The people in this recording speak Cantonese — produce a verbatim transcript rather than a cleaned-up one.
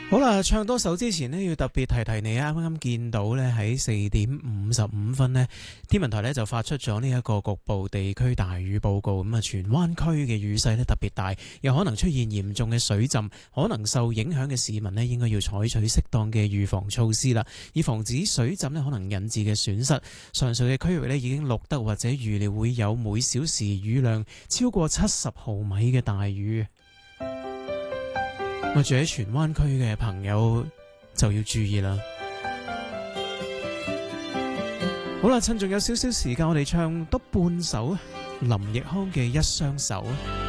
好啦，唱多首之前呢，要特別提提你，啱啱見到呢，喺四點五十五分呢，天文台呢就發出咗呢一個局部地區大雨報告。咁啊，荃灣區嘅雨勢呢特別大，有可能出現嚴重嘅水浸，可能受影響嘅市民呢應該要採取適當嘅預防措施啦，以防止水浸呢可能引致嘅損失。上述嘅區域呢已經錄得或者預料會有每小時雨量超過七十毫米嘅大雨。我住喺荃灣區嘅朋友就要注意啦。好啦，趁仲有少少時間，我哋唱多半首林奕匡嘅《一雙手》。